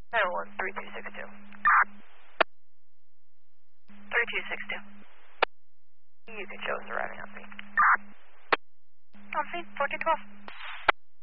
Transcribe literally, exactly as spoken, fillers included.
nine one three two six two. three two six two. You can show us arriving on scene. On scene, fourteen twelve.